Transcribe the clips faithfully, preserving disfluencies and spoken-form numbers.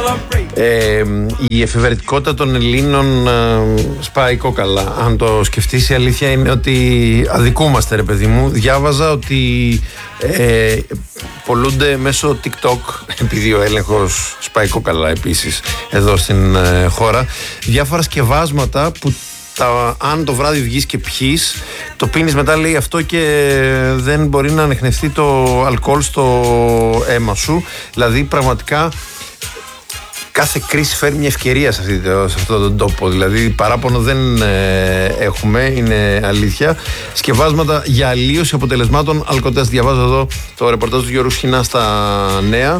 Ε, η εφηβερετικότητα των Ελλήνων ε, σπάει κόκαλα. Αν το σκεφτείς, η αλήθεια είναι ότι αδικούμαστε, ρε παιδί μου. Διάβαζα ότι ε, πολλούνται μέσω TikTok, επειδή ο έλεγχος σπάει κόκαλα επίσης εδώ στην ε, χώρα, διάφορα σκευάσματα που τα, αν το βράδυ βγεις και πιείς, το πίνεις μετά, λέει, αυτό και δεν μπορεί να ανεχνευτεί το αλκοόλ στο αίμα σου. Δηλαδή πραγματικά κάθε κρίση φέρνει μια ευκαιρία σε, αυτή, σε αυτόν τον τόπο. Δηλαδή παράπονο δεν ε, έχουμε, είναι αλήθεια. Σκευάσματα για αλλίωση αποτελεσμάτων αλκοτέστ. Διαβάζω εδώ το ρεπορτάζ του Γιώργου Σχοινά στα Νέα.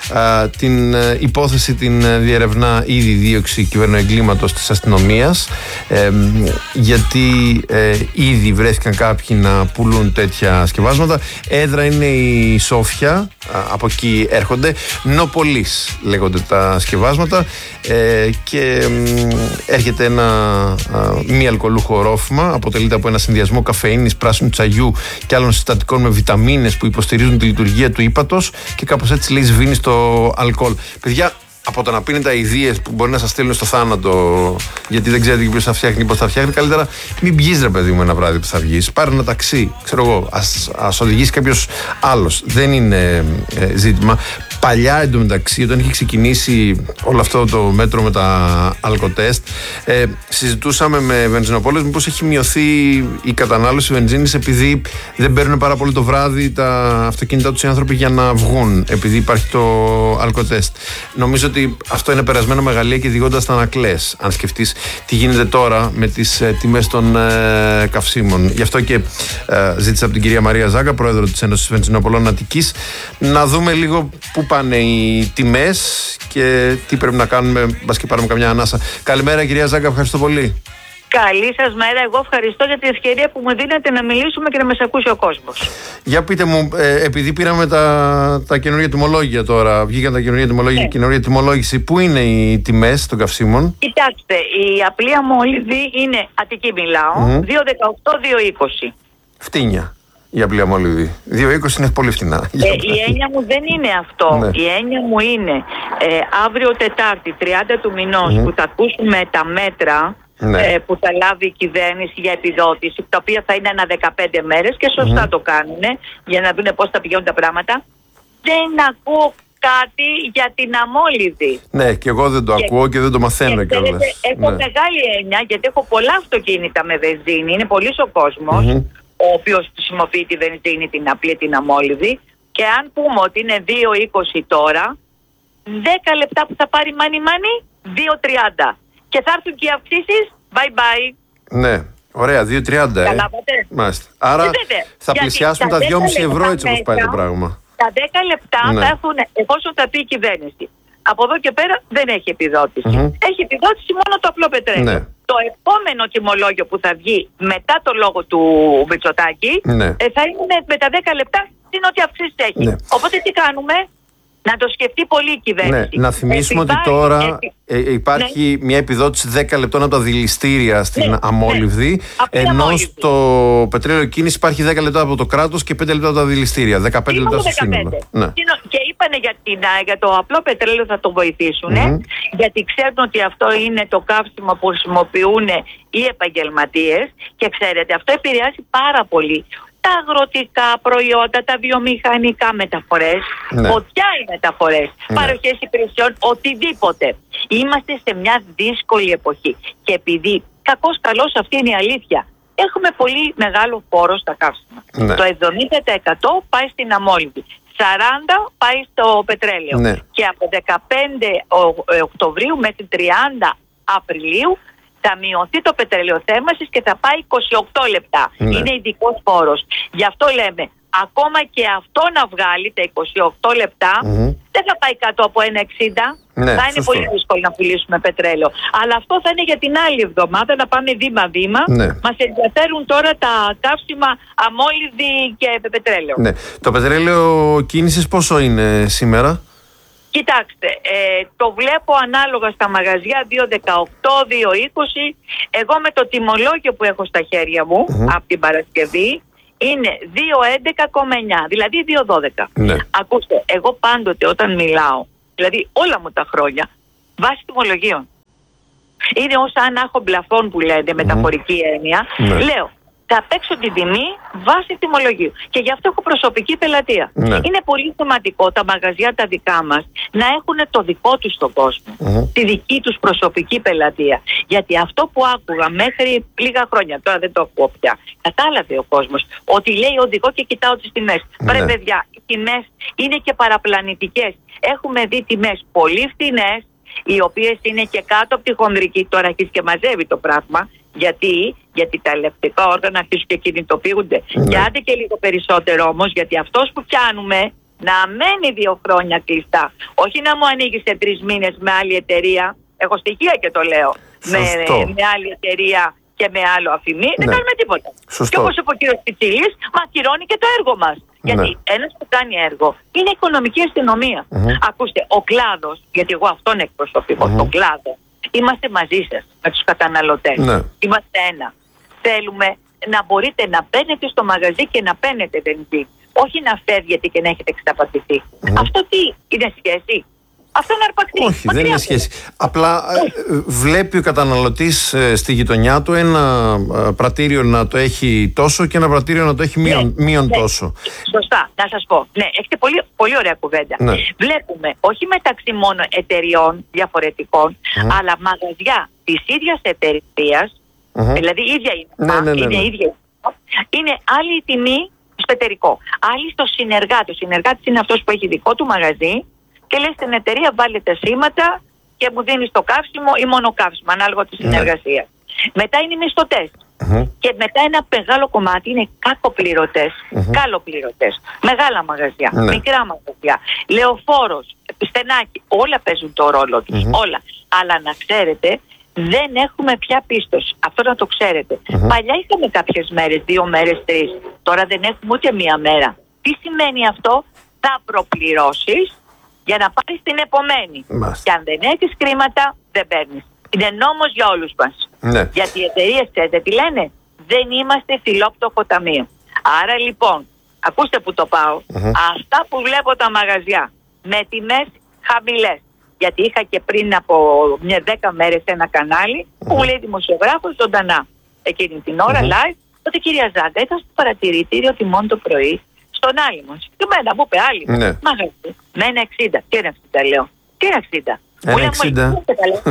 Α, την ε, υπόθεση την διερευνά ήδη δίωξη κυβερνοεγκλήματος της αστυνομίας, ε, γιατί ε, ήδη βρέθηκαν κάποιοι να πουλούν τέτοια σκευάσματα. Έδρα είναι η Σόφια, α, από εκεί έρχονται. Νοπολής λέγονται τα σκευάσματα, ε, και ε, έρχεται ένα α, μη αλκοολούχο ρόφημα. Αποτελείται από ένα συνδυασμό καφεΐνης, πράσινου τσαγιού και άλλων συστατικών με βιταμίνες που υποστηρίζουν τη λειτουργία του ύπατος, και κάπως έτσι, λέει, σβήνει στο αλκοόλ. Παιδιά, από το να πίνετε αηδίες που μπορεί να σας στείλουν στο θάνατο, γιατί δεν ξέρετε ποιος θα φτιάχνει, πώς θα φτιάχνει, καλύτερα μην πηγείς, ρε παιδί μου, ένα βράδυ που θα βγεις. Πάρε ένα ταξί, ξέρω εγώ, ας, ας οδηγήσει κάποιος άλλος. Δεν είναι ε, ζήτημα. Παλιά, εντωμεταξύ, όταν είχε ξεκινήσει όλο αυτό το μέτρο με τα αλκοτέστ, ε, συζητούσαμε με βενζινοπόλες μήπως έχει μειωθεί η κατανάλωση βενζίνης επειδή δεν παίρνουν πάρα πολύ το βράδυ τα αυτοκίνητά τους οι άνθρωποι για να βγουν, επειδή υπάρχει το αλκοτέστ. Νομίζω ότι αυτό είναι περασμένο με Γαλλία και διηγώντας τα ανακλές, αν σκεφτείς τι γίνεται τώρα με τις ε, τιμές των ε, καυσίμων. Γι' αυτό και ε, ζήτησα από την κυρία Μαρία Ζάγκα, πρόεδρο της Ένωσης Βενζινοπολών Αττικής, να δούμε λίγο πού πάνε οι τιμές και τι πρέπει να κάνουμε, μπας και πάρουμε καμιά ανάσα. Καλημέρα, κυρία Ζάγκα, ευχαριστώ πολύ. Καλή σας μέρα. Εγώ ευχαριστώ για την ευκαιρία που μου δίνετε να μιλήσουμε και να μας ακούσει ο κόσμος. Για πείτε μου, ε, επειδή πήραμε τα, τα καινούργια τιμολόγια τώρα, βγήκαν τα καινούργια τιμολόγια, ναι. Καινούργια τιμολόγηση, πού είναι οι τιμές των καυσίμων? Κοιτάξτε, η απλή αμόλυβη είναι, Αττική μιλάω, mm-hmm. δύο δεκαοκτώ δύο είκοσι. Φτύνια. Η απλή αμόλυβη. δύο είκοσι είναι πολύ φτηνά. Ε, η έννοια μου δεν είναι αυτό. Ναι. Η έννοια μου είναι ε, αύριο Τετάρτη, τριάντα του μηνός, mm-hmm. που θα ακούσουμε τα μέτρα, ναι. ε, που θα λάβει η κυβέρνηση για επιδότηση, τα οποία θα είναι ανά δεκαπέντε μέρες και σωστά mm-hmm. το κάνουν, για να δουν πώς θα πηγαίνουν τα πράγματα. Δεν ακούω κάτι για την αμόλυβη. Ναι, και εγώ δεν το και, ακούω και δεν το μαθαίνω κιόλας. Έχω ναι. μεγάλη έννοια, γιατί έχω πολλά αυτοκίνητα με βενζίνη, είναι πολύς ο κόσμος, mm-hmm. ο οποίος χρησιμοποιεί τη βενζίνη, την απλή, την αμόλυβη, και αν πούμε ότι είναι δύο είκοσι τώρα, δέκα λεπτά που θα πάρει μάνι μάνι, δύο τριάντα. Και θα έρθουν και οι αυξήσεις, bye bye. Ναι, ωραία, δύο τριάντα. Ε. Μάλιστα. Άρα ε, θα πλησιάσουν τα δυόμισι ευρώ, έτσι όπως πάει το πράγμα. Τα δέκα λεπτά ναι. θα έχουν, εφόσον θα πει η κυβέρνηση. Από εδώ και πέρα δεν έχει επιδότηση. Mm-hmm. Έχει επιδότηση μόνο το απλό πετρέλαιο. Ναι. Το επόμενο τιμολόγιο που θα βγει μετά το λόγο του Μητσοτάκη, ναι. ε, θα είναι με τα δέκα λεπτά στην ό,τι αυξήσεις έχει. Ναι. Οπότε τι κάνουμε? Να το σκεφτεί πολύ η κυβέρνηση. Ναι, να θυμίσουμε Επιβάλλει, ότι τώρα ε, υπάρχει ναι. μια επιδότηση δέκα λεπτών από τα δηληστήρια στην ναι, αμόλυβδη, ναι. ενώ αμόλυβδη. Στο πετρέλαιο κίνηση υπάρχει δέκα λεπτά από το κράτος και πέντε λεπτά από τα δηληστήρια. δεκαπέντε λεπτά στο σύνολο. Ναι. Και είπανε για, την, για το απλό πετρέλαιο θα το βοηθήσουν, mm-hmm. γιατί ξέρουν ότι αυτό είναι το καύσιμο που χρησιμοποιούν οι επαγγελματίες, και ξέρετε, αυτό επηρεάζει πάρα πολύ τα αγροτικά προϊόντα, τα βιομηχανικά, μεταφορές, ναι. φωτιά οι μεταφορές, ναι. παροχές υπηρεσιών, οτιδήποτε. Είμαστε σε μια δύσκολη εποχή και επειδή κακώς καλώς αυτή είναι η αλήθεια, έχουμε πολύ μεγάλο φόρο στα καύσιμα. Ναι. Το εβδομήντα τοις εκατό πάει στην αμόλυβη, σαράντα τοις εκατό πάει στο πετρέλαιο, ναι. και από δεκαπέντε Οκτωβρίου μέχρι τριάντα Απριλίου θα μειωθεί το πετρελαιοθέρμανσης και θα πάει είκοσι οκτώ λεπτά. Ναι. Είναι ειδικός φόρος. Γι' αυτό λέμε, ακόμα και αυτό να βγάλει τα είκοσι οκτώ λεπτά, mm-hmm. δεν θα πάει κάτω από ένα εξήντα. Ναι, θα είναι σωστό. Πολύ δύσκολο να πουλήσουμε πετρέλαιο. Αλλά αυτό θα είναι για την άλλη εβδομάδα, να πάμε βήμα-βήμα. Ναι. Μας ενδιαφέρουν τώρα τα καύσιμα αμόλυβη και πετρέλαιο. Ναι. Το πετρέλαιο κίνησης πόσο είναι σήμερα? Κοιτάξτε, ε, το βλέπω ανάλογα στα μαγαζιά δύο δεκαοκτώ, δύο είκοσι. Εγώ με το τιμολόγιο που έχω στα χέρια μου mm-hmm. από την Παρασκευή είναι δύο έντεκα κόμμα εννιά, δηλαδή δύο δώδεκα. Ναι. Ακούστε, εγώ πάντοτε όταν μιλάω δηλαδή όλα μου τα χρόνια, βάσει τιμολογίων. Είναι όσα αν έχω μπλαφών που λένε, μεταφορική έννοια, ναι. λέω θα παίξω την τιμή βάσει τιμολογίου. Και γι' αυτό έχω προσωπική πελατεία. Ναι. Είναι πολύ σημαντικό τα μαγαζιά τα δικά μας να έχουν το δικό τους τον κόσμο. Mm-hmm. Τη δική τους προσωπική πελατεία. Γιατί αυτό που άκουγα μέχρι λίγα χρόνια, τώρα δεν το ακούω πια, κατάλαβε ο κόσμος ότι λέει οδηγώ και κοιτάω τις τιμές. Ναι. Πρέπει παιδιά, οι τιμές είναι και παραπλανητικές. Έχουμε δει τιμές πολύ φθηνές, οι οποίες είναι και κάτω από τη χονδρική. Τώρα αρχίζει και μαζεύει το πράγμα. Γιατί, γιατί τα ελεκτικά όργανα αρχίζουν και κινητοποιούνται. Ναι. Και άντε και λίγο περισσότερο όμως, γιατί αυτός που πιάνουμε να μένει δύο χρόνια κλειστά. Όχι να μου ανοίγει σε τρεις μήνες με άλλη εταιρεία. Έχω στοιχεία και το λέω. Με, με άλλη εταιρεία και με άλλο αφημί. Ναι. Δεν κάνουμε τίποτα. Σωστό. Και όπως είπε ο κύριος Πιτσίλης, μα ακυρώνει και το έργο μας. Ναι. Γιατί ένας που κάνει έργο είναι οικονομική αστυνομία. Mm-hmm. Ακούστε, ο κλάδος, γιατί εγώ αυτόν εκπροσωπώ, mm-hmm. τον κλάδο. Είμαστε μαζί σας, με τους καταναλωτές. Ναι. Είμαστε ένα. Θέλουμε να μπορείτε να μπαίνετε στο μαγαζί και να παίρνετε βενζίνη. Όχι να φεύγετε και να έχετε εξαπατηθεί. Mm. Αυτό τι είναι σχέση? Αυτό είναι αρπακτή. Όχι, Μακριά δεν είναι σχέση. Απλά Όχι. βλέπει ο καταναλωτής στη γειτονιά του ένα πρατήριο να το έχει τόσο και ένα πρατήριο να το έχει μείον, ναι, μείον ναι. τόσο. Σωστά, να σας πω. Ναι, έχετε πολύ, πολύ ωραία κουβέντα. Ναι. Βλέπουμε όχι μεταξύ μόνο εταιριών διαφορετικών, mm. αλλά μαγαζιά της ίδιας εταιρείας, mm-hmm. δηλαδή η ίδια είναι, ναι, ναι, ναι, ναι. είναι ίδια, είναι άλλη η τιμή στο εταιρικό. Άλλη στο συνεργάτη. Ο συνεργάτης είναι αυτός που έχει δικό του μαγαζί και λέει στην εταιρεία βάλε τα σήματα και μου δίνεις το καύσιμο ή μόνο καύσιμο, ανάλογα τη συνεργασία. Mm-hmm. Μετά είναι οι μισθωτές. Mm-hmm. Και μετά ένα μεγάλο κομμάτι είναι κακοπληρωτές, mm-hmm. καλοπληρωτές. Μεγάλα μαγαζιά, mm-hmm. μικρά μαγαζιά, λεωφόρος, στενάκι, όλα παίζουν το ρόλο τους. Mm-hmm. Όλα. Αλλά να ξέρετε, δεν έχουμε πια πίστοση. Αυτό να το ξέρετε. Mm-hmm. Παλιά είχαμε κάποιες μέρες, δύο μέρες, τρεις. Τώρα δεν έχουμε ούτε μία μέρα. Τι σημαίνει αυτό? Θα προπληρώσεις για να πάρεις την επομένη. Μάλιστα. Και αν δεν έχεις χρήματα, δεν παίρνεις. Είναι νόμος για όλους μας. Ναι. Γιατί οι εταιρείες, ξέρετε τι λένε? Δεν είμαστε φιλόπτωχο ταμείο. Άρα λοιπόν, ακούστε που το πάω, mm-hmm. αυτά που βλέπω τα μαγαζιά με τιμές χαμηλές. Γιατί είχα και πριν από μια δέκα μέρες ένα κανάλι mm-hmm. που μου λέει δημοσιογράφος ζωντανά εκείνη την ώρα mm-hmm. live, ότι κυρία Ζάγκα ήταν στο παρατηρητήριο τιμών το πρωί στον Άλυμο. Και μένα μου είπε άλλη. Ναι. Μαγαζί. Με ένα εξήντα. Τι ένα εξήντα λέω. Τι ένα εξήντα. ένα εξήντα.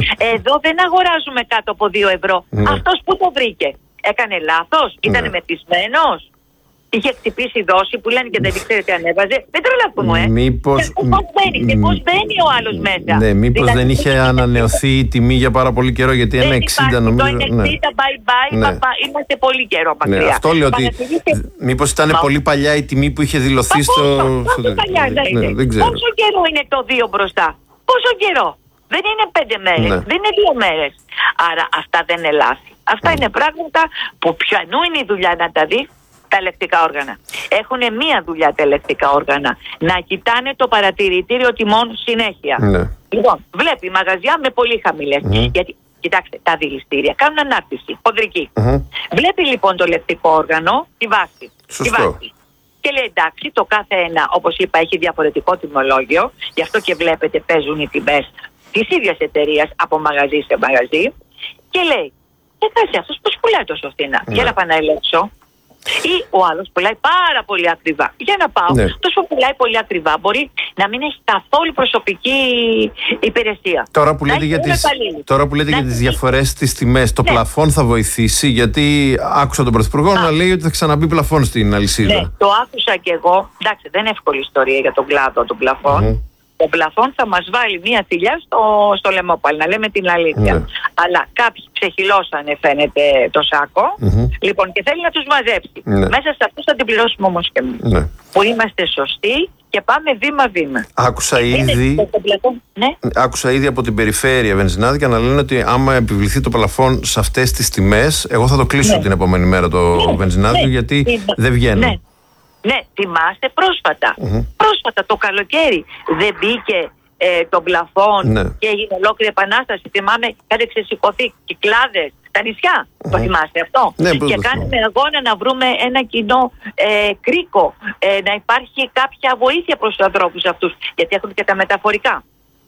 Εδώ δεν αγοράζουμε κάτω από δύο ευρώ. Ναι. Αυτός που το βρήκε? Έκανε λάθος? Ήταν ναι. μεθυσμένος? Είχε χτυπήσει δόση που λένε και δεν ήξερε τι ανέβαζε? Δεν τρελαθούμε, ε. Μήπως... Και πώς μπαίνει, και πώς μπαίνει ο άλλος μέσα? Ναι, μήπως δηλαδή, δεν είχε ανανεωθεί η τιμή για πάρα πολύ καιρό? Γιατί ένα εξήντα νομίζω... Το ένα εξήντα, bye bye, ναι. παπα, είμαστε πολύ καιρό μακριά. Ναι, αυτό λέω ότι μήπως ήταν Μα... πολύ παλιά η τιμή που είχε δηλωθεί στο... Πόσο παλιά είναι? Πόσο καιρό είναι το δύο μπροστά? Πόσο καιρό? Δεν είναι πέντε μέρες, ναι. δεν είναι δύο μέρες. Άρα αυτά δεν είναι λάθη. Αυτά mm. είναι πράγματα που ποιανού είναι η δουλειά να τα δει? Τα ελεκτικά όργανα. Έχουν μία δουλειά τα ελεκτικά όργανα. Να κοιτάνε το παρατηρητήριο τιμών συνέχεια. Ναι. Λοιπόν, βλέπει μαγαζιά με πολύ χαμηλές. Mm. Γιατί, κοιτάξτε, τα δηληστήρια κάνουν ανάρτηση, χονδρική. Mm. Βλέπει λοιπόν το ελεκτικό όργανο τη βάση. Τη βάση. Και λέει εντάξει, το κάθε ένα, όπως είπα, έχει διαφορετικό τιμολόγιο. Γι' αυτό και βλέπετε παίζουν οι τιμές της ίδιας εταιρείας από μαγαζί σε μαγαζί. Και λέει, εντάξει, αυτός πώς πουλάει τόσο φθηνά? Mm. Για να πάω να ελέγξω. Ή ο άλλος πουλάει πάρα πολύ ακριβά. Για να πάω, ναι. αυτός που πουλάει πολύ ακριβά μπορεί να μην έχει καθόλου προσωπική υπηρεσία. Τώρα που λέτε για τις, τώρα που λέτε για τις διαφορές στις τιμές, το ναι. πλαφόν θα βοηθήσει? Γιατί άκουσα τον Πρωθυπουργό να λέει ότι θα ξαναμπεί πλαφόν στην αλυσίδα. Ναι, το άκουσα κι εγώ. Εντάξει, δεν είναι εύκολη ιστορία για τον κλάδο των πλαφών. Mm-hmm. Ο πλαφόν θα μας βάλει μία θηλιά στο, στο λαιμόπαλ, να λέμε την αλήθεια. Ναι. Αλλά κάποιοι ξεχυλώσανε φαίνεται το σάκο, mm-hmm. λοιπόν, και θέλει να τους μαζέψει. Ναι. Μέσα σε αυτούς θα την πληρώσουμε όμως και εμείς. Ναι. Που είμαστε σωστοί και πάμε βήμα-βήμα. Άκουσα ήδη, ναι. άκουσα ήδη από την περιφέρεια βενζινάδικα να λένε ότι άμα επιβληθεί το πλαφόν σε αυτές τις τιμές, εγώ θα το κλείσω ναι. την επόμενη μέρα το ναι. βενζινάδικο, ναι. γιατί ναι. δεν βγαίνω. Ναι. Ναι, θυμάστε πρόσφατα. Mm-hmm. Πρόσφατα το καλοκαίρι δεν μπήκε ε, το πλαφόν ναι. και έγινε ολόκληρη επανάσταση. Θυμάμαι, κάτι ξεσηκωθεί, Κυκλάδες, τα νησιά. Mm-hmm. Το θυμάστε αυτό? Ναι, και κάνουμε αγώνα να βρούμε ένα κοινό ε, κρίκο, ε, να υπάρχει κάποια βοήθεια προς τους ανθρώπους αυτούς. Γιατί έχουν και τα μεταφορικά.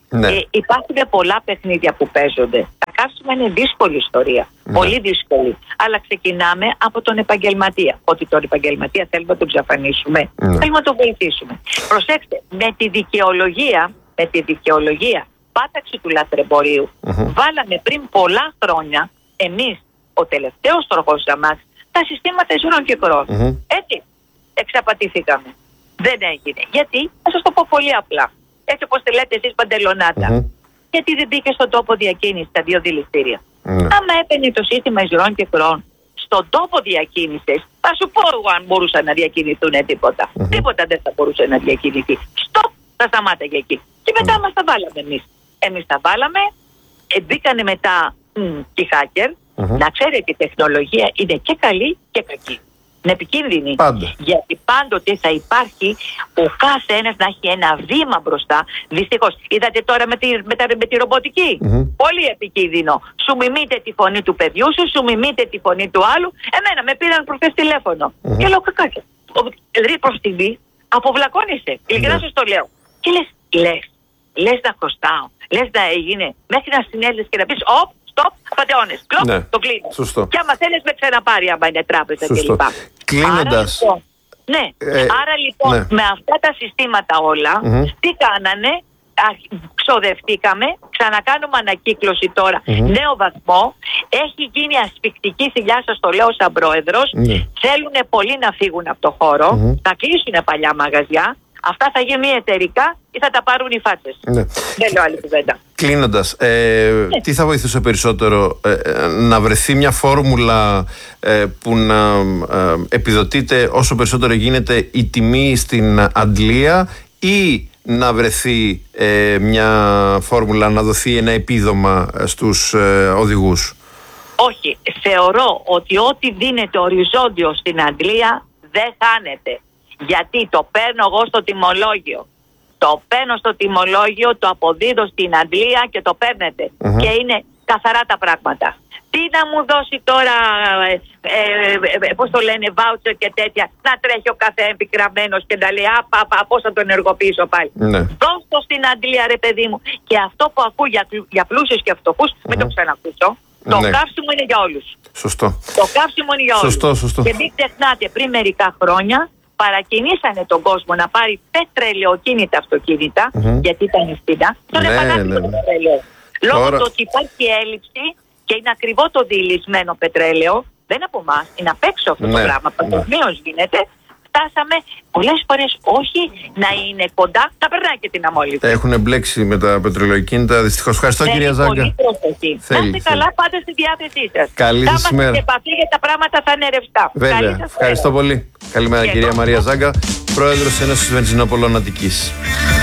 Ναι. Ε, υπάρχουν πολλά παιχνίδια που παίζονται. Τα καύσιμα είναι δύσκολη ιστορία. Ναι. Πολύ δύσκολη. Αλλά ξεκινάμε από τον επαγγελματία. Ότι τον επαγγελματία θέλουμε να τον ξαφανίσουμε. Ναι. Θέλουμε να τον βοηθήσουμε. Προσέξτε, με τη δικαιολογία, με τη δικαιολογία πάταξη του λαθρεμπορίου, Mm-hmm. βάλαμε πριν πολλά χρόνια εμείς, ο τελευταίος τροχός για μας, τα συστήματα ζώρων και κρών. Mm-hmm. Έτσι, εξαπατηθήκαμε. Δεν έγινε. Γιατί, θα σας το πω πολύ απλά. Έτσι όπως τη λέτε εσείς παντελονάτα. Mm-hmm. Γιατί δεν μπήκε στον τόπο διακίνηση τα δύο δηληστήρια. Mm-hmm. Άμα έπαιρνε το σύστημα ζωρών και κρών στον τόπο διακίνησης, θα σου πω εγώ αν μπορούσαν να διακινηθούν τίποτα. Mm-hmm. Τίποτα δεν θα μπορούσε να διακινηθεί. Στοπ, θα σταμάταγε εκεί. Και μετά Mm-hmm. μας τα βάλαμε εμείς. Εμείς τα βάλαμε, ε, μπήκανε μετά μ, και οι hacker. Mm-hmm. Να ξέρετε, η τεχνολογία είναι και καλή και κακή. Είναι επικίνδυνη. Πάντα. Γιατί πάντοτε θα υπάρχει ο κάθε ένας να έχει ένα βήμα μπροστά. Δυστυχώς, είδατε τώρα με τη, με τα, με τη ρομποτική. Mm-hmm. Πολύ επικίνδυνο. Σου μιμείτε τη φωνή του παιδιού σου, σου μιμείτε τη φωνή του άλλου. Εμένα με πήραν προχθές τηλέφωνο. Mm-hmm. Και λέω κακάκια. Δηλαδή προς τιμή αποβλακώνεσαι. Ειλικρινά Mm-hmm. σας το λέω. Και λες, λες, λες να χρωστάω. Λες να έγινε. Μέχρι να συνέλθεις και να πεις, οπ, stop, απαντεώνες. Κλοπ, Ναι. το κλείνω. Σωστό. Και άμα θέλεις με ξαναπάρει άμα είναι τράπεζα Σωστό. κλπ. Κλείνοντας. Άρα, λοιπόν, ναι. Ε, Άρα λοιπόν ναι. με αυτά τα συστήματα όλα, Mm-hmm. τι κάνανε, α- ξοδευτήκαμε, ξανακάνουμε ανακύκλωση τώρα, Mm-hmm. νέο βαθμό, έχει γίνει ασφικτική θηλιά, σας το λέω σαν πρόεδρος, Ναι. θέλουν πολλοί να φύγουν από το χώρο, Mm-hmm. θα κλείσουν παλιά μαγαζιά, αυτά θα γίνουν εταιρικά ή θα τα πάρουν οι φάτσες. Ναι. Δεν λέω άλλη κουβέντα. Κλείνοντας, ε, τι θα βοηθούσε περισσότερο, ε, ε, να βρεθεί μια φόρμουλα ε, που να ε, επιδοτείται όσο περισσότερο γίνεται η τιμή στην αντλία, ή να βρεθεί ε, μια φόρμουλα να δοθεί ένα επίδομα στους ε, οδηγούς? Όχι, θεωρώ ότι ό,τι δίνεται οριζόντιο στην αντλία δεν χάνεται. Γιατί το παίρνω εγώ στο τιμολόγιο. Το παίρνω στο τιμολόγιο, το αποδίδω στην αντλία και το παίρνετε. Mm-hmm. Και είναι καθαρά τα πράγματα. Τι να μου δώσει τώρα, ε, ε, ε, πώς το λένε, βάουτσερ και τέτοια, να τρέχει ο κάθε επικραμμένος και να λέει απα, απα, πώς θα τον ενεργοποιήσω πάλι. Ναι. Δώσ' το στην αντλία ρε παιδί μου. Και αυτό που ακούω για, για πλούσιους και φτωχούς, mm-hmm. μην το ξανακούσω. Το Ναι. καύσιμο είναι για όλους. Σωστό. Το καύσιμο είναι για όλους. Σωστό, σωστό. Και μην ξεχνάτε, πριν μερικά χρόνια παρακινήσανε τον κόσμο να πάρει πετρελαιοκίνητα αυτοκίνητα, Mm-hmm. γιατί ήταν φθηνά. Τον Ναι, επανάστατο ναι, ναι. το πετρέλαιο. Λόγω Τώρα- του ότι υπάρχει έλλειψη και είναι ακριβό το διηλυσμένο πετρέλαιο, δεν είναι από εμάς, είναι απ' έξω αυτό Ναι, το πράγμα. ναι. Παγκοσμίως γίνεται. Φτάσαμε πολλές φορές όχι να είναι κοντά, να περνάει και την αμόλυβη. Έχουν μπλέξει με τα πετρελαιοκίνητα, δυστυχώς. Ευχαριστώ, Θέλει κυρία πολύ Ζάγκα. προσοχή. Θέλει, Να είστε θέλει. καλά, πάντα στη διάθεσή σας. Καλή Θα σας είμαστε ημέρα. σε επαφή γιατί τα πράγματα θα είναι ρευστά. Καλή Βέβαια. σας Ευχαριστώ μέρα. πολύ. Καλημέρα, Και κυρία εγώ. Μαρία Ζάγκα, πρόεδρος Ένωσης Βενζινοπολών Αττικής.